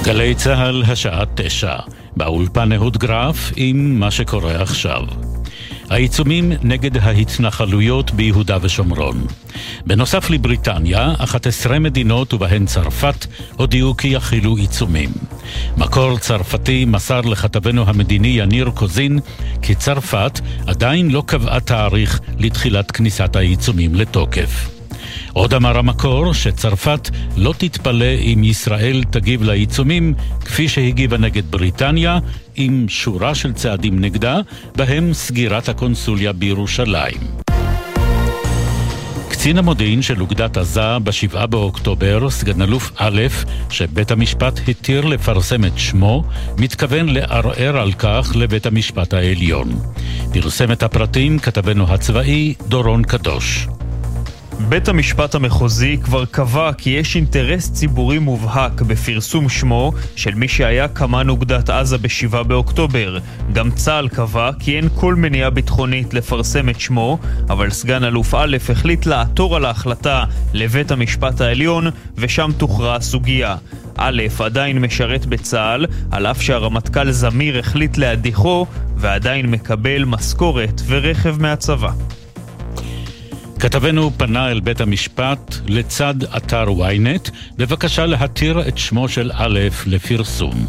גלי צהל השעה 9, באולפן אהוד גרף עם מה שקורה עכשיו. העיצומים נגד ההתנחלויות ביהודה ושומרון. בנוסף לבריטניה, 11 מדינות ובהן צרפת הודיעו כי יחילו עיצומים. מקור צרפתי מסר לכתבנו המדיני יניר קוזין כי צרפת עדיין לא קבעה תאריך לתחילת כניסת העיצומים לתוקף. עוד אמר המקור שצרפת לא תתפלא אם ישראל תגיב לעיצומים כפי שהגיבה נגד בריטניה, עם שורה של צעדים נגדה, בהם סגירת הקונסוליה בירושלים. קצין המודיעין של אוגדת עזה ב7 באוקטובר, סגן אלוף א', שבית המשפט התיר לפרסם את שמו, מתכוון לערער על כך לבית המשפט העליון. פרסם את הפרטים כתבנו הצבאי דורון קדוש. בית המשפט המחוזי כבר קבע כי יש אינטרס ציבורי מובהק בפרסום שמו של מי שהיה קמן אוגדת עזה ב7 באוקטובר. גם צה"ל קבע כי אין כל מניעה ביטחונית לפרסם את שמו, אבל סגן אלוף א' החליט לעתור על ההחלטה לבית המשפט העליון, ושם תוכרע הסוגיה. א' עדיין משרת בצה"ל, על אף שהרמטכ"ל זמיר החליט להדיחו, ועדיין מקבל משכורת ורכב מהצבא. כתבנו פנה אל בית המשפט לצד אתר ynet בבקשה להתיר את שמו של א' לפרסום.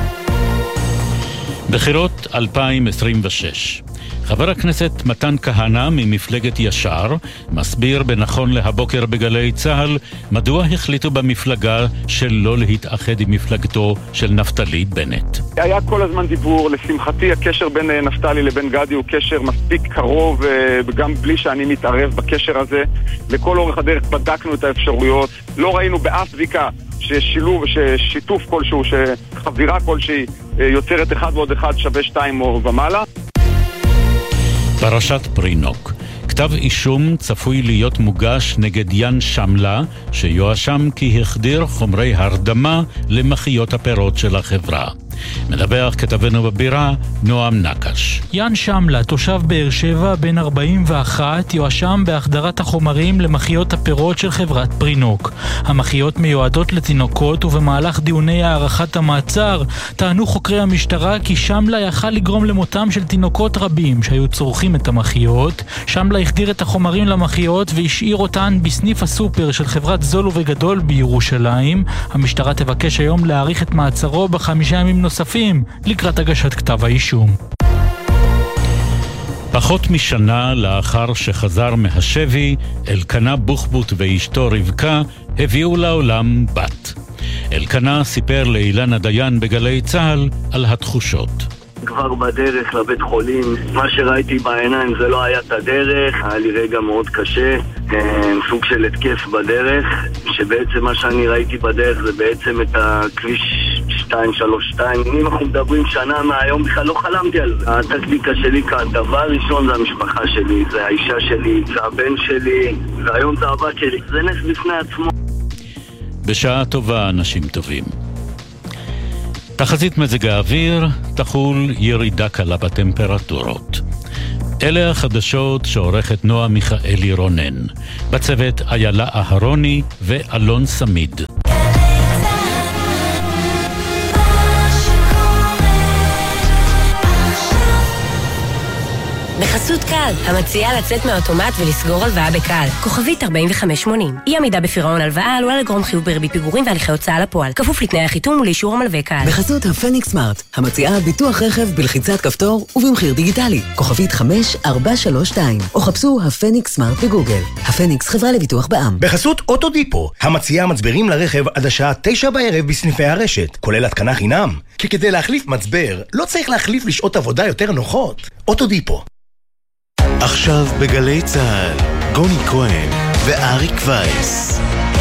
בחירות 2026. חבר הכנסת מתן כהנא ממפלגת ישר מסביר בנכון להבוקר בגלי צהל מדוע החליטו במפלגה שלא להתאחד עם מפלגתו של נפתלי בנט. היה כל הזמן דיבור, לשמחתי הקשר בין נפתלי לבין גדי הוא קשר מספיק קרוב, גם בלי שאני מתערב בקשר הזה. לכל אורך הדרך בדקנו את האפשרויות, לא ראינו באף בדיקה ששילוב, ששיתוף כלשהו, שחבירה כלשהי יוצרת 1 ועוד 1 שווה 2 או ומעלה. פרשת פרינוק. כתב אישום צפוי להיות מוגש נגד יאן שמלה, שיואשם כי החדיר חומרי הרדמה למחיות הפירות של החברה. מדווח כתבנו בבירה נועם נקש. יאן שמלה, תושב באר שבע, בן 41, יואשם בהחדרת החומרים למחיות הפירות של חברת פרינוק. המחיות מיועדות לתינוקות, ובמהלך דיוני הערכת המעצר טענו חוקרי המשטרה כי שמלה יכל לגרום למותם של תינוקות רבים שהיו צורכים את המחיות. שמלה החדיר את החומרים למחיות והשאיר אותן בסניף הסופר של חברת זול ובגדול בירושלים. המשטרה תבקש היום להאריך את מעצרו ב5 ימים נוספים לקראת הגשת כתב האישום. פחות משנה לאחר שחזר מהשבי, אלקנה בוחבוט ואשתו רבקה הביאו לעולם בת. אלקנה סיפר לאילנה דיין בגלי צהל על התחושות. כבר בדרך לבית חולים, מה שראיתי בעיניים זה לא היה את הדרך, היה לי רגע מאוד קשה, סוג של התקף בדרך, שבעצם מה שאני ראיתי בדרך זה בעצם את הכביש 232. אם אנחנו מדברים שנה מהיום, בכלל לא חלמתי על זה. הטקטיקה שלי כאן, דבר ראשון זה המשפחה שלי, זה האישה שלי, זה הבן שלי, והיום זה הבת שלי, זה נס בפני עצמו. בשעה טובה אנשים טובים. תחזית מזג האוויר, תחול ירידה קלה בטמפרטורות. אלה החדשות שעורכת נועה מיכאלי רונן. בצוות איילה אהרוני ואלון סמיד. בחסות קל, המציעה לצאת מהאוטומט ולסגור הלוואה בקל. כוכבית 4580. אי עמידה בפירעון הלוואה עלולה לגרום חיוב בריבית פיגורים והליכי הוצאה לפועל. כפוף לתנאי החיתום ולאישור המלווה קל. בחסות הפניקס סמארט, המציעה ביטוח רכב בלחיצת כפתור ובמחיר דיגיטלי. כוכבית 5432. או חפשו הפניקס סמארט בגוגל. הפניקס חברה לביטוח בע"מ. בחסות אוטודיפו, המציעה מצברים לרכב עד השעה 9 בערב בסניפי הרשת, כולל התקנה חינם. כי כדי להחליף מצבר, לא צריך להחליף לשעות עבודה יותר נוחות. אוטודיפו. עכשיו בגלי צהל, גוני כהן ואריק וייס.